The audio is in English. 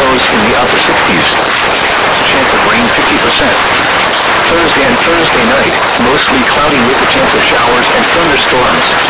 lows in the upper 60s. Chance of rain 50%. Thursday and Thursday night, mostly cloudy with a chance of showers and thunderstorms.